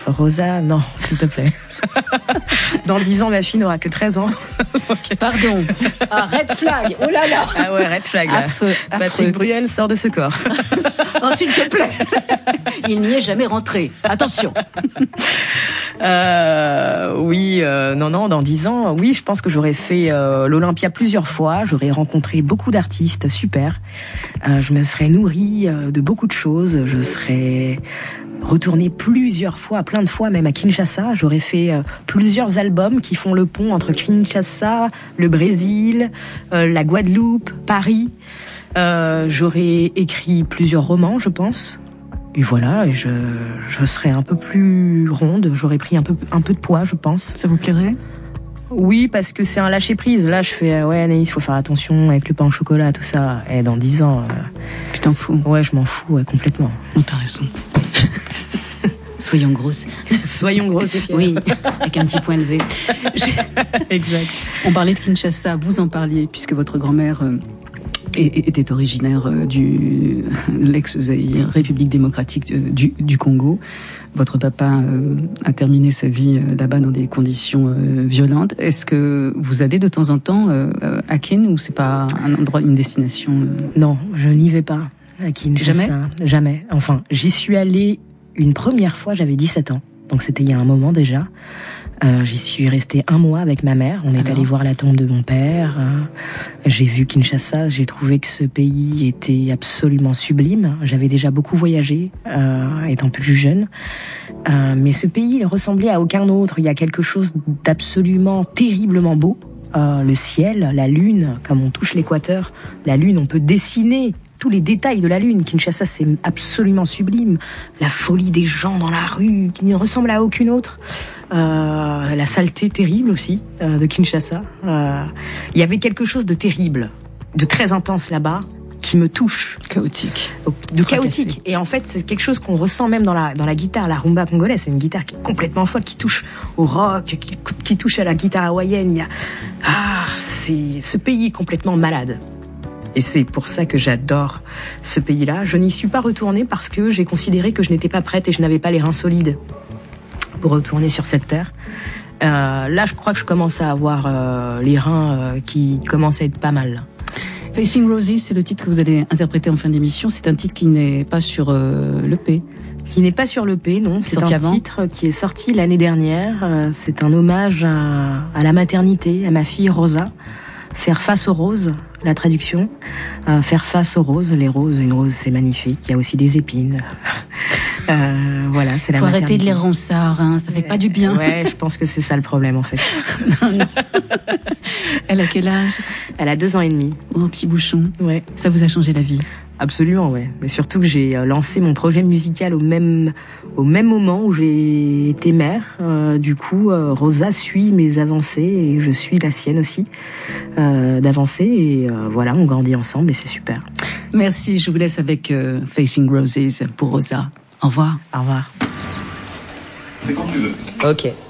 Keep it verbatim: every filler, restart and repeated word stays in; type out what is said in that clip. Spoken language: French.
Rosa, non, s'il te plaît. Dans dix ans, ma fille n'aura que treize ans. Okay. Pardon. Ah, red flag. Oh là là. Ah ouais, red flag. Là. Affreux, Patrick affreux. Bruel sort de ce corps. Oh, s'il te plaît. Il n'y est jamais rentré. Attention. Euh, oui, euh, non, non, dans dix ans, oui, je pense que j'aurais fait euh, l'Olympia plusieurs fois. J'aurais rencontré beaucoup d'artistes, super. Euh, je me serais nourrie euh, de beaucoup de choses. Je serais retournée plusieurs fois, plein de fois, même à Kinshasa. J'aurais fait euh, plusieurs albums qui font le pont entre Kinshasa, le Brésil, euh, la Guadeloupe, Paris. Euh, j'aurais écrit plusieurs romans, je pense. Et voilà, et je, je serais un peu plus ronde, j'aurais pris un peu, un peu de poids, je pense. Ça vous plairait ? Oui, parce que c'est un lâcher-prise. Là, je fais, ouais, Anaïs, faut faire attention avec le pain au chocolat, tout ça. Et dans dix ans... Euh, tu t'en fous ? Ouais, je m'en fous, ouais, complètement. Oh, t'as raison. Soyons grosses. Soyons grosses et fières. Oui, avec un petit point levé. Je... Exact. On parlait de Kinshasa, vous en parliez, puisque votre grand-mère... Euh... était originaire du l'ex-Zaïre, République démocratique du, du Congo. Votre papa euh, a terminé sa vie euh, là-bas dans des conditions euh, violentes. Est-ce que vous allez de temps en temps euh, à Kin ou c'est pas un endroit, une destination euh... Non, je n'y vais pas à Kinshasa. Jamais. Jamais. Enfin, j'y suis allée une première fois, j'avais dix-sept ans. Donc c'était il y a un moment déjà. Euh, j'y suis restée un mois avec ma mère. On est Alors allé voir la tombe de mon père. Euh, j'ai vu Kinshasa. J'ai trouvé que ce pays était absolument sublime. J'avais déjà beaucoup voyagé, euh, étant plus jeune. Euh, mais ce pays, il ressemblait à aucun autre. Il y a quelque chose d'absolument terriblement beau. Euh, le ciel, la lune, comme on touche l'équateur, la lune, on peut dessiner tous les détails de la lune. Kinshasa, c'est absolument sublime. La folie des gens dans la rue, qui ne ressemble à aucune autre. Euh, la saleté terrible aussi euh, de Kinshasa. Euh, il y avait quelque chose de terrible, de très intense là-bas, qui me touche. Chaotique. De chaotique. Et en fait, c'est quelque chose qu'on ressent même dans la, dans la guitare. La rumba congolaise, c'est une guitare qui est complètement folle, qui touche au rock, qui, qui touche à la guitare hawaïenne. Il y a... Ah, c'est... Ce pays est complètement malade. Et c'est pour ça que j'adore ce pays-là. Je n'y suis pas retournée parce que j'ai considéré que je n'étais pas prête et je n'avais pas les reins solides pour retourner sur cette terre. Euh, là, je crois que je commence à avoir euh, les reins euh, qui commencent à être pas mal. Facing Roses, c'est le titre que vous allez interpréter en fin d'émission. C'est un titre qui n'est pas sur euh, l'E P. Qui n'est pas sur l'E P, non. C'est un avant. titre qui est sorti l'année dernière. Euh, c'est un hommage à, à la maternité, à ma fille Rosa. Faire face aux roses, la traduction. Euh, faire face aux roses, les roses, une rose c'est magnifique. Il y a aussi des épines. Euh, voilà, c'est la Faut maternité. arrêter de les ronsards, hein, ça fait pas du bien. Ouais, je pense que c'est ça le problème en fait. Non, non. Elle a quel âge ? Elle a deux ans et demi. Oh, petit bouchon. Ouais. Ça vous a changé la vie ? Absolument, ouais. Mais surtout que j'ai lancé mon projet musical au même au même moment où j'ai été mère. Euh, du coup, euh, Rosa suit mes avancées et je suis la sienne aussi euh, d'avancer. Et euh, voilà, on grandit ensemble et c'est super. Merci. Je vous laisse avec euh, Facing Roses pour Rosa. Au revoir. Au revoir. C'est quand tu veux. Ok.